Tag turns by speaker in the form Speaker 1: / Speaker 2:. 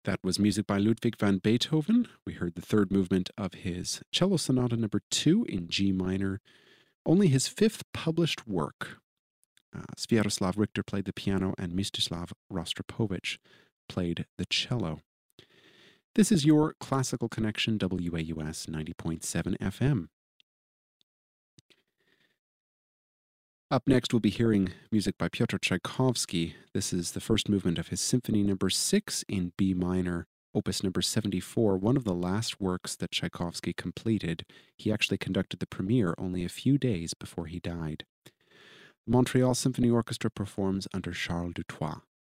Speaker 1: That was music by Ludwig van Beethoven. We heard the third movement of his Cello Sonata number 2 in G minor, only his fifth published work. Sviatoslav Richter played the piano and Mstislav Rostropovich played the cello. This is your Classical Connection, WAUS 90.7 FM. Up next, we'll be hearing music by Pyotr Tchaikovsky. This is the first movement of his Symphony number 6 in B minor, opus number 74, one of the last works that Tchaikovsky completed. He actually conducted the premiere only a few days before he died. The Montreal Symphony Orchestra performs under Charles Dutoit.